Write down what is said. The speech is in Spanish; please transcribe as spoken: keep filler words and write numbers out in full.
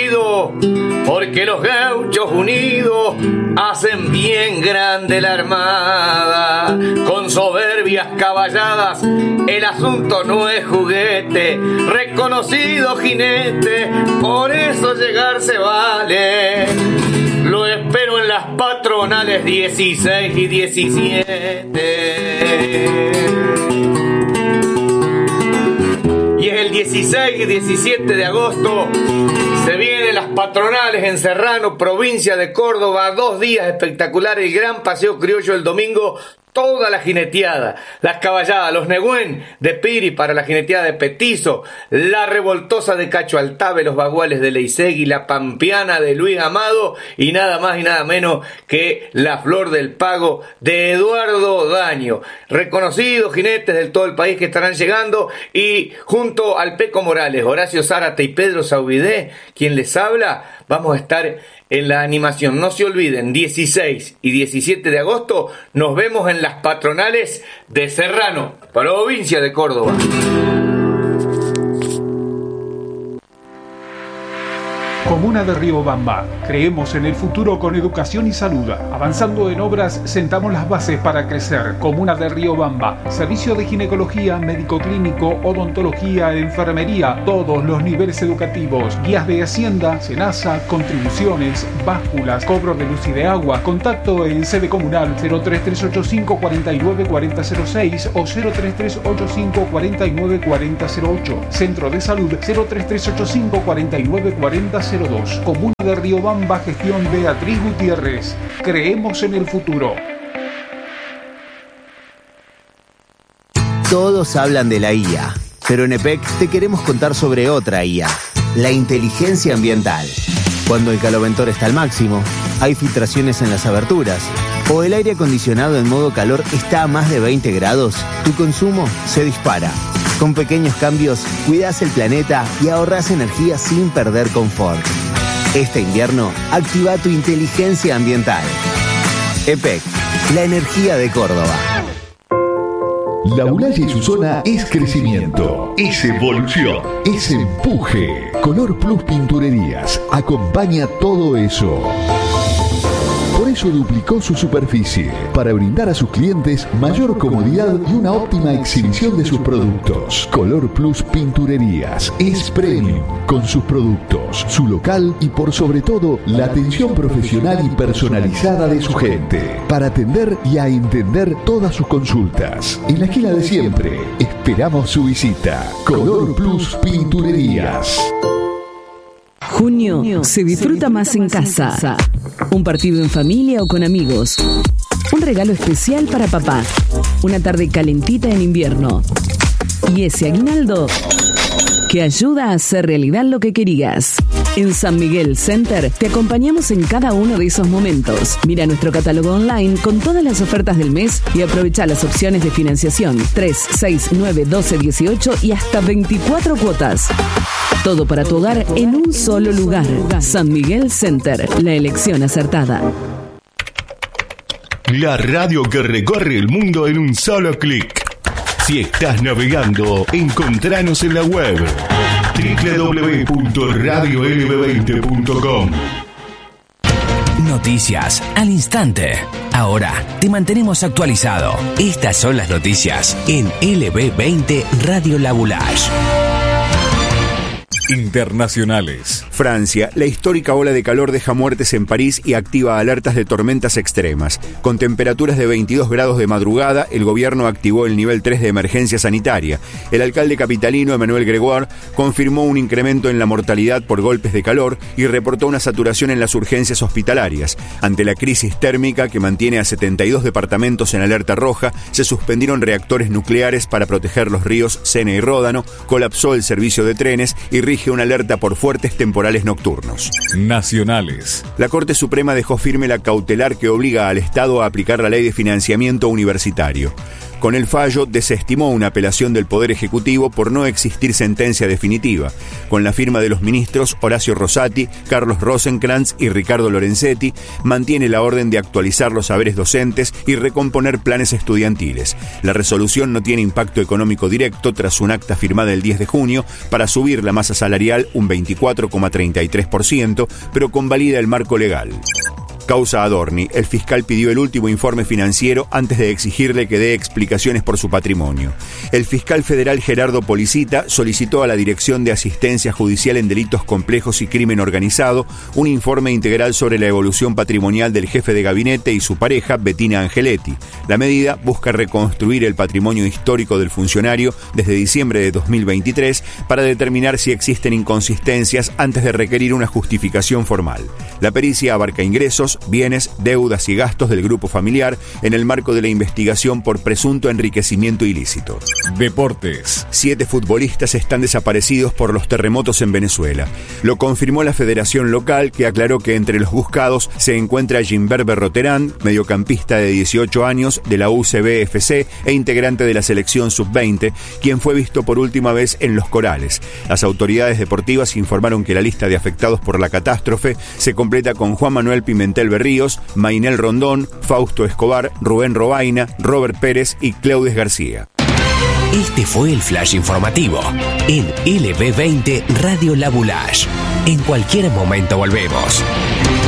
ruido, porque los gauchos unidos hacen bien grande la armada. Con soberbias caballadas el asunto no es juguete, reconocido jinete, por eso llegar se vale. Lo espero en las patronales dieciséis y diecisiete. Y es el dieciséis y diecisiete de agosto. Se vienen las patronales en Serrano, provincia de Córdoba. Dos días espectaculares, el gran paseo criollo el domingo. Toda la jineteada, las caballadas, los negüén de Piri para la jineteada de Petizo, la revoltosa de Cacho Altave, los baguales de Leisegui, la pampeana de Luis Amado y nada más y nada menos que la Flor del Pago de Eduardo Daño. Reconocidos jinetes de todo el país que estarán llegando, y junto al Peco Morales, Horacio Zárate y Pedro Saubidé, quien les habla, vamos a estar en la animación. No se olviden, dieciséis y diecisiete de agosto nos vemos en las patronales de Serrano, provincia de Córdoba. Comuna de Riobamba. Creemos en el futuro con educación y salud. Avanzando en obras, sentamos las bases para crecer. Comuna de Riobamba. Servicio de ginecología, médico clínico, odontología, enfermería, todos los niveles educativos. Guías de Hacienda, Senasa, contribuciones, básculas, cobro de luz y de agua. Contacto en sede comunal cero tres tres ocho cinco cuatro nueve cuatro cero cero seis o cero tres tres ocho cinco cuatro nueve cuatro cero ocho. Centro de Salud cero tres tres ocho cinco cuatro nueve cuatro cero dos. Comuna de Riobamba, gestión Beatriz Gutiérrez. Creemos en el futuro. Todos hablan de la I A, pero en E P E C te queremos contar sobre otra I A, la inteligencia ambiental. Cuando el caloventor está al máximo, hay filtraciones en las aberturas, o el aire acondicionado en modo calor está a más de veinte grados, tu consumo se dispara. Con pequeños cambios, cuidás el planeta y ahorrás energía sin perder confort. Este invierno, activa tu inteligencia ambiental. E P E C, la energía de Córdoba. La Bulaya y su zona es crecimiento, es evolución, es empuje. Color Plus Pinturerías acompaña todo eso. Por eso duplicó su superficie, para brindar a sus clientes mayor comodidad y una óptima exhibición de sus productos. Color Plus Pinturerías es premium, con sus productos, su local y por sobre todo la atención profesional y personalizada de su gente, para atender y a entender todas sus consultas. En la esquina de siempre, esperamos su visita. Color Plus Pinturerías. Junio se disfruta más en casa. Un partido en familia o con amigos. Un regalo especial para papá. Una tarde calentita en invierno. Y ese aguinaldo que ayuda a hacer realidad lo que querías. En San Miguel Center te acompañamos en cada uno de esos momentos. Mira nuestro catálogo online con todas las ofertas del mes y aprovecha las opciones de financiación tres, seis, nueve, doce, dieciocho y hasta veinticuatro cuotas. Todo para tu hogar en un solo lugar. San Miguel Center, la elección acertada. La radio que recorre el mundo en un solo clic. Si estás navegando, encontranos en la web doble u doble u doble u punto radio l b veinte punto com. Noticias al instante. Ahora te mantenemos actualizado. Estas son las noticias en L B veinte Radio La Boulage. Internacionales. Francia, la histórica ola de calor deja muertes en París y activa alertas de tormentas extremas. Con temperaturas de veintidós grados de madrugada, el gobierno activó el nivel tres de emergencia sanitaria. El alcalde capitalino, Emmanuel Gregoire, confirmó un incremento en la mortalidad por golpes de calor y reportó una saturación en las urgencias hospitalarias. Ante la crisis térmica que mantiene a setenta y dos departamentos en alerta roja, se suspendieron reactores nucleares para proteger los ríos Sena y Ródano, colapsó el servicio de trenes y rige una alerta por fuertes temporales nocturnos. Nacionales. La Corte Suprema dejó firme la cautelar que obliga al Estado a aplicar la ley de financiamiento universitario. Con el fallo desestimó una apelación del Poder Ejecutivo por no existir sentencia definitiva. Con la firma de los ministros Horacio Rosati, Carlos Rosenkrantz y Ricardo Lorenzetti, mantiene la orden de actualizar los saberes docentes y recomponer planes estudiantiles. La resolución no tiene impacto económico directo tras un acta firmada el diez de junio para subir la masa salarial un veinticuatro coma treinta y tres por ciento, pero convalida el marco legal. Causa Adorni. El fiscal pidió el último informe financiero antes de exigirle que dé explicaciones por su patrimonio. El fiscal federal Gerardo Policita solicitó a la Dirección de Asistencia Judicial en Delitos Complejos y Crimen Organizado un informe integral sobre la evolución patrimonial del jefe de gabinete y su pareja, Bettina Angeletti. La medida busca reconstruir el patrimonio histórico del funcionario desde diciembre de dos mil veintitrés para determinar si existen inconsistencias antes de requerir una justificación formal. La pericia abarca ingresos, bienes, deudas y gastos del grupo familiar en el marco de la investigación por presunto enriquecimiento ilícito. Deportes. Siete futbolistas están desaparecidos por los terremotos en Venezuela. Lo confirmó la federación local, que aclaró que entre los buscados se encuentra Gimberbe Roterán, mediocampista de dieciocho años de la U C B F C e integrante de la selección sub veinte, quien fue visto por última vez en Los Corales. Las autoridades deportivas informaron que la lista de afectados por la catástrofe se completa con Juan Manuel Pimentel Berríos, Mainel Rondón, Fausto Escobar, Rubén Robaina, Robert Pérez y Cleudes García. Este fue el flash informativo en L B veinte Radio La Boulaye. En cualquier momento volvemos.